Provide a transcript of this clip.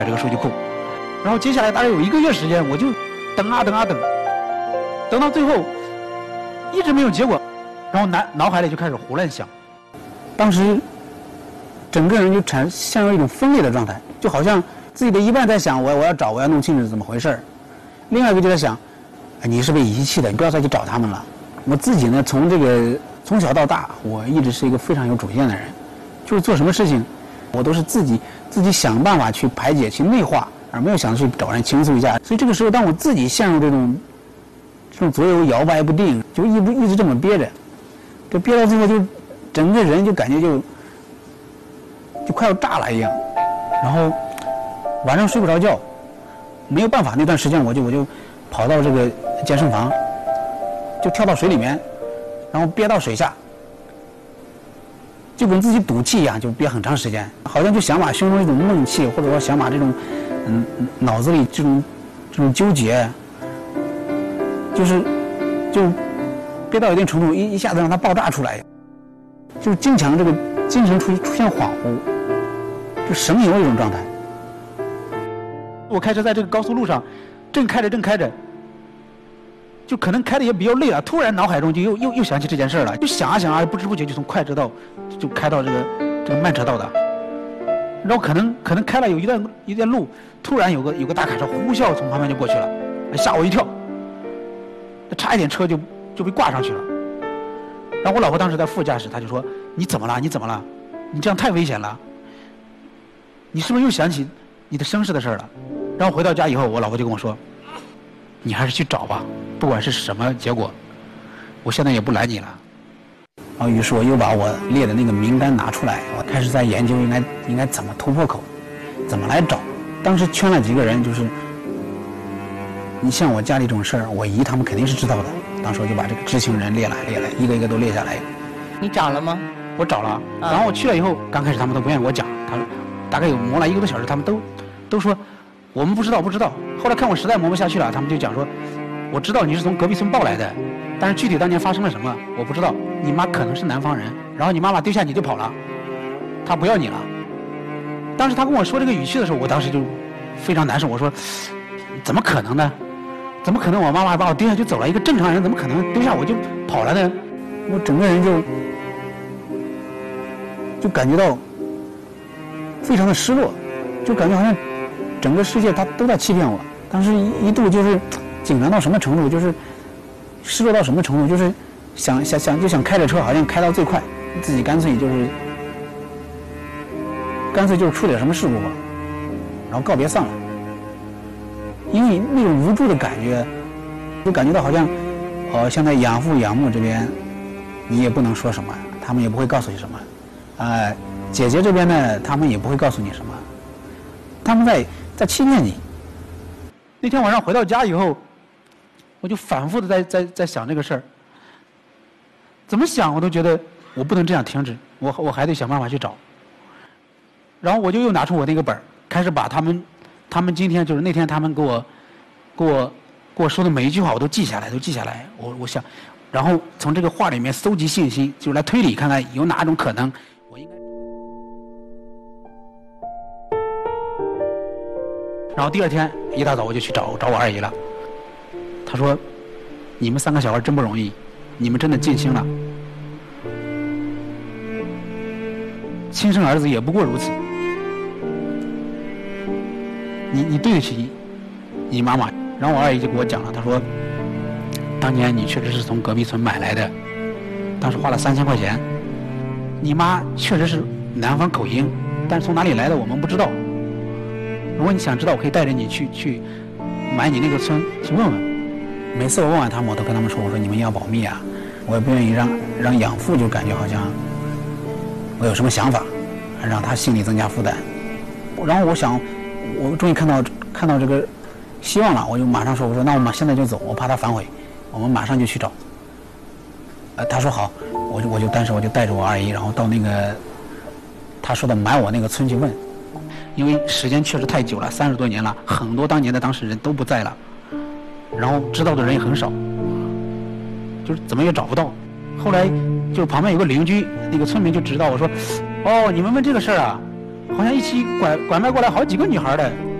这个数据库。然后接下来大概有1个月时间，我就等啊等啊等，等到最后一直没有结果，然后脑海里就开始胡乱想。当时整个人就陷入一种分裂的状态，就好像自己的一半在想我要找，我要弄清楚怎么回事儿，另外一个就在想，你是被遗弃的，你不要再去找他们了。我自己呢，从小到大，我一直是一个非常有主见的人，就是做什么事情，我都是自己想办法去排解、去内化，而没有想去找人倾诉一下。所以这个时候，当我自己陷入这种左右摇摆不定，就一直这么憋着，就憋到最后，就整个人就感觉就快要炸了一样，然后晚上睡不着觉，没有办法，那段时间我就跑到这个健身房，就跳到水里面，然后憋到水下，就跟自己赌气一样，就憋很长时间，好像就想把胸中这种闷气，或者说想把这种脑子里这种纠结，就憋到一定程度，一下子让它爆炸出来，就是经常这个精神出现恍惚，就神游一种状态。我开车在这个高速路上，正开着，就可能开的也比较累了，突然脑海中就又想起这件事了，就想啊想啊，不知不觉就从快车道就开到这个慢车道的，然后可能开了有一段路，突然有个大卡车呼啸从旁边就过去了，吓我一跳，差一点车就被挂上去了。然后我老婆当时在副驾驶，她就说：“你怎么了？你这样太危险了，你是不是又想起你的身世的事了？”然后回到家以后，我老婆就跟我说：“你还是去找吧，不管是什么结果，我现在也不拦你了。”然后于是我又把我列的那个名单拿出来，我开始在研究应该怎么突破口，怎么来找。当时圈了几个人，就是你像我家里这种事儿，我姨他们肯定是知道的。当时我就把这个知情人列来，一个一个都列下来。 你找了吗？ 我找了，然后我去了以后，刚开始他们都不愿意我讲，他说大概有磨了1个多小时，他们都说我们不知道。后来看我实在磨不下去了，他们就讲说，我知道你是从隔壁村报来的，但是具体当年发生了什么我不知道。你妈可能是南方人，然后你妈妈丢下你就跑了，她不要你了。当时他跟我说这个语气的时候，我当时就非常难受。我说怎么可能呢？怎么可能我妈妈把我丢下就走了？一个正常人怎么可能丢下我就跑了呢？我整个人就感觉到非常的失落，就感觉好像整个世界它都在欺骗我。当时一度就是紧张到什么程度，就是失落到什么程度，就是想开着车，好像开到最快，自己干脆就是出点什么事故吧，然后告别算了。因为那种无助的感觉，就感觉到好像现在养父养母这边你也不能说什么，他们也不会告诉你什么，姐姐这边呢他们也不会告诉你什么，他们在欺骗你。那天晚上回到家以后，我就反复的在想这个事儿，怎么想我都觉得我不能这样停止，我还得想办法去找。然后我就又拿出我那个本儿，开始把他们今天就是那天他们给我说的每一句话我都记下来。我想，然后从这个话里面搜集信息，就来推理看看有哪种可能我应该。然后第二天一大早我就去找我二姨了。她说：“你们3个小孩真不容易，你们真的尽心了。亲生儿子也不过如此。你对得起你妈妈。”然后我二姨就给我讲了，她说：“当年你确实是从隔壁村买来的，当时花了3000块钱。你妈确实是南方口音，但是从哪里来的我们不知道。如果你想知道，我可以带着你去买你那个村去问问。”每次我问完他们，我都跟他们说：“我说你们要保密啊，我也不愿意让养父就感觉好像我有什么想法，让他心里增加负担。”然后我想，我终于看到这个希望了，我就马上说：“我说那我们现在就走，我怕他反悔，我们马上就去找。”他说好，当时我就带着我二姨，然后到那个他说的买我那个村去问，因为时间确实太久了，30多年了，很多当年的当事人都不在了，然后知道的人也很少，就是怎么也找不到。后来就旁边有个邻居，那个村民就知道，我说：“哦，你们问这个事儿啊？ 好像一起拐卖过来好几个女孩的。